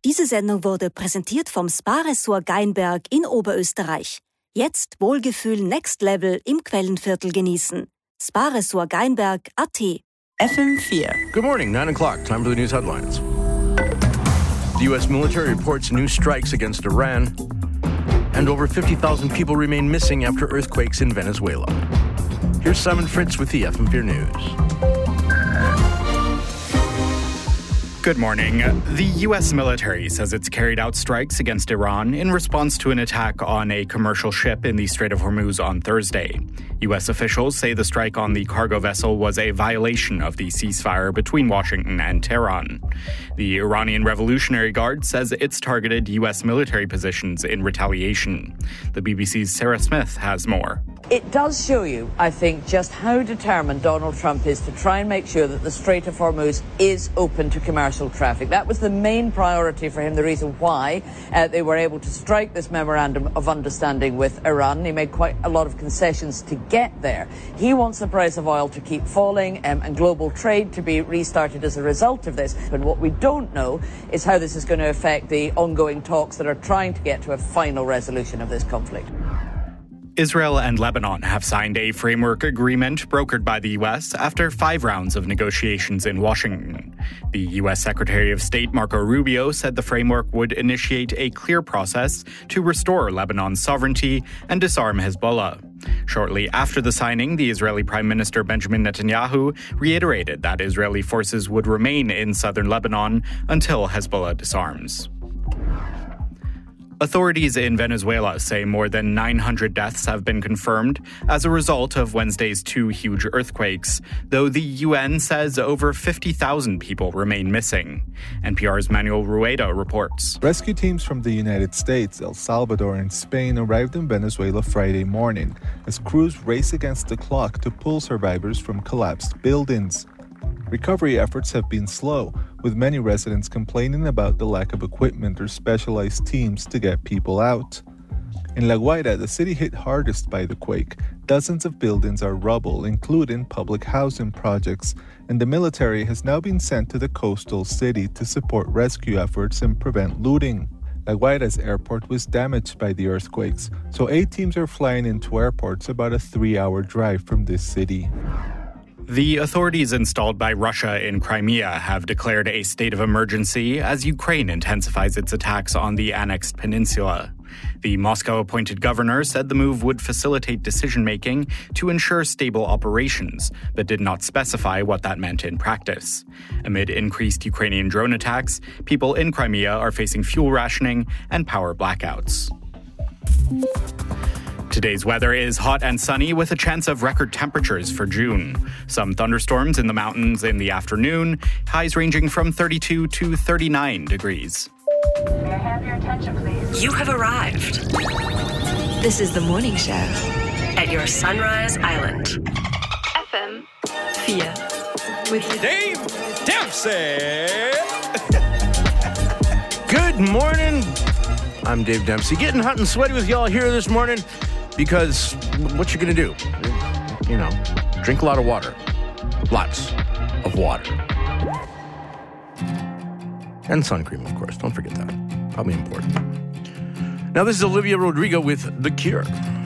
Diese Sendung wurde präsentiert vom Spa-Ressort Geinberg in Oberösterreich. Jetzt Wohlgefühl Next Level im Quellenviertel genießen. Spa-Ressort Geinberg.at. FM4. Good morning, 9 o'clock. Time for the news headlines. The U.S. military reports new strikes against Iran, and over 50,000 people remain missing after earthquakes in Venezuela. Here's Simon Fritz with the FM4 News. Good morning. The U.S. military says it's carried out strikes against Iran in response to an attack on a commercial ship in the Strait of Hormuz on Thursday. U.S. officials say the strike on the cargo vessel was a violation of the ceasefire between Washington and Tehran. The Iranian Revolutionary Guard says it's targeted U.S. military positions in retaliation. The BBC's Sarah Smith has more. It does show you, I think, just how determined Donald Trump is to try and make sure that the Strait of Hormuz is open to commercial traffic. That was the main priority for him, the reason why they were able to strike this memorandum of understanding with Iran. He made quite a lot of concessions to get there. He wants the price of oil to keep falling and global trade to be restarted as a result of this. But what we don't know is how this is going to affect the ongoing talks that are trying to get to a final resolution of this conflict. Israel and Lebanon have signed a framework agreement brokered by the U.S. after 5 rounds of negotiations in Washington. The U.S. Secretary of State Marco Rubio said the framework would initiate a clear process to restore Lebanon's sovereignty and disarm Hezbollah. Shortly after the signing, the Israeli Prime Minister Benjamin Netanyahu reiterated that Israeli forces would remain in southern Lebanon until Hezbollah disarms. Authorities in Venezuela say more than 900 deaths have been confirmed as a result of Wednesday's 2 huge earthquakes, though the UN says over 50,000 people remain missing. NPR's Manuel Rueda reports. Rescue teams from the United States, El Salvador, and Spain arrived in Venezuela Friday morning as crews race against the clock to pull survivors from collapsed buildings. Recovery efforts have been slow, with many residents complaining about the lack of equipment or specialized teams to get people out. In La Guaira, the city hit hardest by the quake. Dozens of buildings are rubble, including public housing projects, and the military has now been sent to the coastal city to support rescue efforts and prevent looting. La Guaira's airport was damaged by the earthquakes, so 8 teams are flying into airports about a 3-hour drive from this city. The authorities installed by Russia in Crimea have declared a state of emergency as Ukraine intensifies its attacks on the annexed peninsula. The Moscow-appointed governor said the move would facilitate decision-making to ensure stable operations, but did not specify what that meant in practice. Amid increased Ukrainian drone attacks, people in Crimea are facing fuel rationing and power blackouts. Today's weather is hot and sunny with a chance of record temperatures for June. Some thunderstorms in the mountains in the afternoon, highs ranging from 32 to 39 degrees. May I have your attention, please? You have arrived. This is the morning show At your Sunrise Island. FM4. With Dave Dempsey! Good morning. I'm Dave Dempsey, getting hot and sweaty with y'all here this morning because what you gonna do? You know, drink a lot of water. Lots of water. And sun cream, of course. Don't forget that. Probably important. Now, this is Olivia Rodrigo with The Cure.